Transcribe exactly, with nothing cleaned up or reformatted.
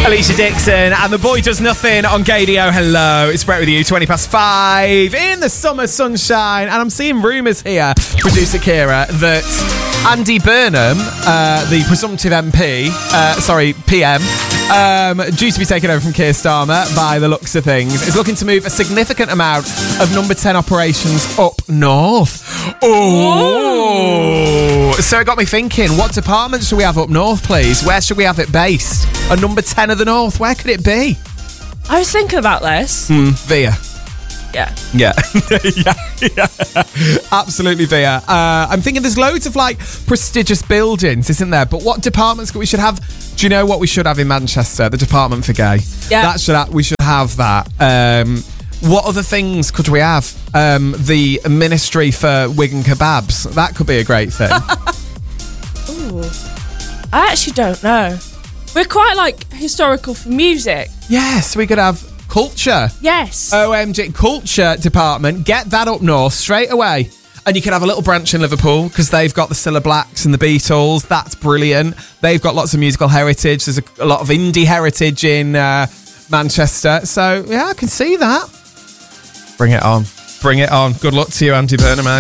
Alicia Dixon and The Boy Does Nothing on Gadio. Hello, it's Brett with you, twenty past five in the summer sunshine. And I'm seeing rumours here, producer Kira, that Andy Burnham, uh, the presumptive M P, uh, sorry, P M, um, due to be taken over from Keir Starmer by the looks of things, is looking to move a significant amount of number ten operations up north. Oh, so it got me thinking, what department should we have up north, please? Where should we have it based? A number ten of the north, where could it be? I was thinking about this. Mm, Via. Yeah. Yeah. yeah, yeah. Absolutely Via. Uh, I'm thinking there's loads of like prestigious buildings, isn't there? But what departments we should have? Do you know what we should have in Manchester? The Department for Gay. Yeah. That should ha- we should have that. Um, what other things could we have? Um, the Ministry for Wig and Kebabs. That could be a great thing. Ooh. I actually don't know. We're quite like historical for music. Yes, we could have culture. Yes. O M G, culture department. Get that up north straight away. And you could have a little branch in Liverpool because they've got the Cilla Blacks and the Beatles. That's brilliant. They've got lots of musical heritage. There's a, a lot of indie heritage in uh, Manchester. So, yeah, I can see that. Bring it on. Bring it on. Good luck to you, Andy Burnham.